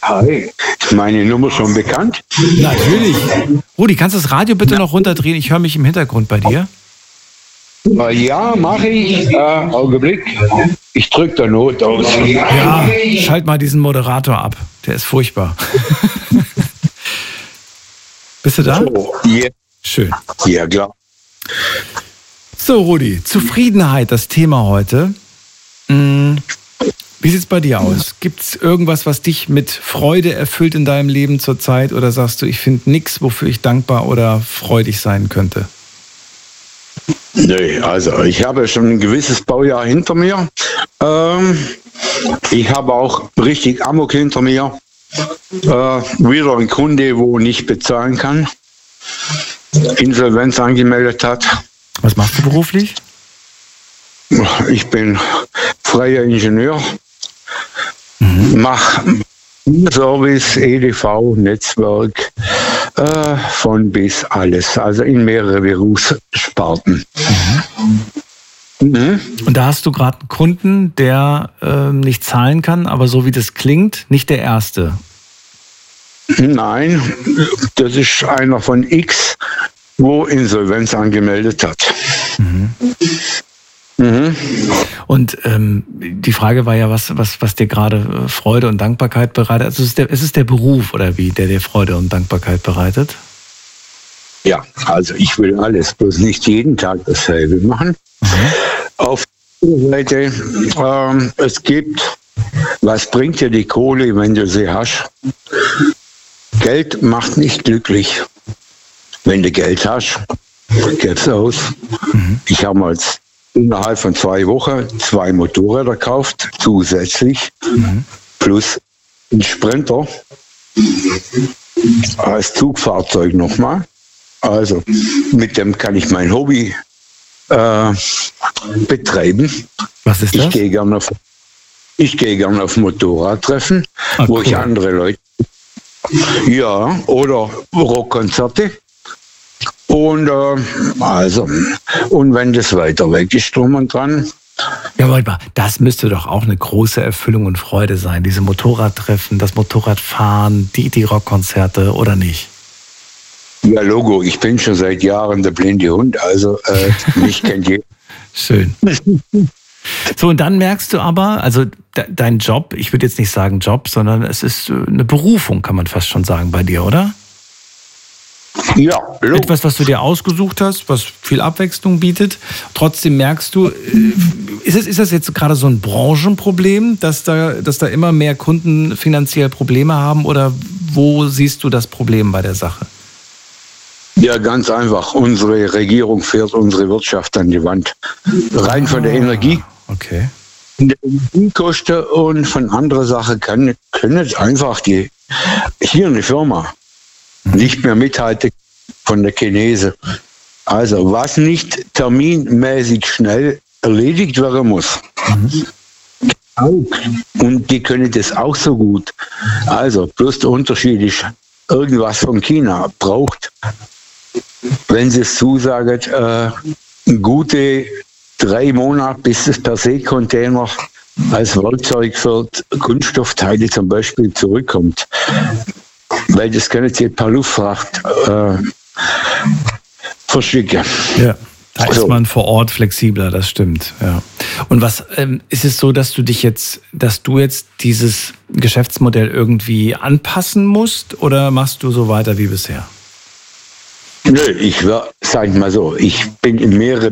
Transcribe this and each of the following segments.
Hi, ist meine Nummer schon bekannt? Natürlich. Rudi, kannst du das Radio bitte noch runterdrehen? Ich höre mich im Hintergrund bei dir. Ja, mache ich. Augenblick. Ich drücke da Not aus. Ja, schalt mal diesen Moderator ab. Der ist furchtbar. Bist du da? So, yeah. Schön. Ja, klar. So, Rudi, Zufriedenheit, das Thema heute. Wie sieht es bei dir aus? Gibt es irgendwas, was dich mit Freude erfüllt in deinem Leben zurzeit? Oder sagst du, ich finde nichts, wofür ich dankbar oder freudig sein könnte? Nee, also ich habe schon ein gewisses Baujahr hinter mir. Ich habe auch richtig Amok hinter mir. Wieder ein Kunde, wo nicht bezahlen kann. Insolvenz angemeldet hat. Was machst du beruflich? Ich bin freier Ingenieur. Mache Service, EDV, Netzwerk, von bis alles. Also in mehrere Berufssparten. Und da hast du gerade einen Kunden, der nicht zahlen kann, aber so wie das klingt, nicht der erste. Nein, das ist einer von X, wo Insolvenz angemeldet hat. Und die Frage war ja, was dir gerade Freude und Dankbarkeit bereitet. Also ist es der Beruf oder wie, der dir Freude und Dankbarkeit bereitet? Ja, also ich will alles, bloß nicht jeden Tag dasselbe machen. Auf der Seite, es gibt, was bringt dir die Kohle, wenn du sie hast? Geld macht nicht glücklich. Wenn du Geld hast, gib's aus. Ich habe mal innerhalb von 2 Wochen 2 Motorräder gekauft, zusätzlich, plus ein Sprinter als Zugfahrzeug nochmal. Also mit dem kann ich mein Hobby betreiben. Was ist das? Ich gehe gerne auf Motorradtreffen, wo ich andere Leute, ja, oder Rockkonzerte. Und und wenn das weiter weg ist, drum und dran. Ja, warte mal, das müsste doch auch eine große Erfüllung und Freude sein. Diese Motorradtreffen, das Motorradfahren, die Rockkonzerte, oder nicht? Ja, Logo, ich bin schon seit Jahren der blinde Hund, also mich kennt jeder. Schön. So, und dann merkst du aber, also dein Job, ich würde jetzt nicht sagen Job, sondern es ist eine Berufung, kann man fast schon sagen, bei dir, oder? Ja, Logo. Etwas, was du dir ausgesucht hast, was viel Abwechslung bietet. Trotzdem merkst du, ist das jetzt gerade so ein Branchenproblem, dass da immer mehr Kunden finanziell Probleme haben, oder wo siehst du das Problem bei der Sache? Ja, ganz einfach. Unsere Regierung fährt unsere Wirtschaft an die Wand. Rein von der Energie. Okay. Der Energiekosten und von anderer Sache können einfach hier eine Firma nicht mehr mithalten von der Chinese. Also was nicht terminmäßig schnell erledigt werden muss. Und die können das auch so gut. Also bloß der Unterschied ist, irgendwas von China braucht, wenn sie es zusagen, gute 3 Monate, bis das per Se-Container als Werkzeug für Kunststoffteile zum Beispiel zurückkommt. Weil das können sie per Luftfracht verschicken. Ja, da ist man vor Ort flexibler, das stimmt. Ja. Und was ist es so, dass du jetzt dieses Geschäftsmodell irgendwie anpassen musst, oder machst du so weiter wie bisher? Nö, sag ich mal so, ich bin in mehrere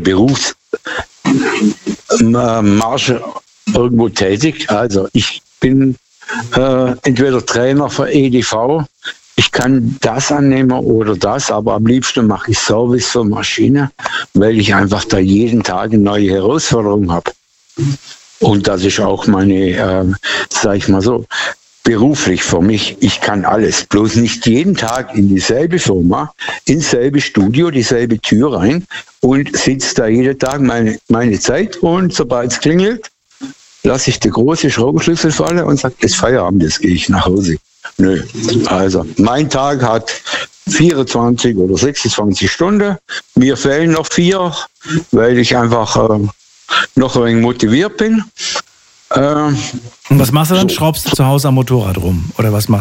Berufsmargen irgendwo tätig. Also ich bin entweder Trainer für EDV, ich kann das annehmen oder das, aber am liebsten mache ich Service für Maschine, weil ich einfach da jeden Tag eine neue Herausforderung habe. Und das ist auch meine, sag ich mal so, beruflich für mich, ich kann alles, bloß nicht jeden Tag in dieselbe Firma, ins selbe Studio, dieselbe Tür rein und sitze da jeden Tag meine Zeit, und sobald es klingelt, lasse ich den großen Schraubenschlüssel fallen und sage, es ist Feierabend, jetzt gehe ich nach Hause. Nö, also mein Tag hat 24 oder 26 Stunden, mir fehlen noch 4, weil ich einfach noch ein wenig motiviert bin. Und was machst du dann? Schraubst du zu Hause am Motorrad rum? Oder was machst du?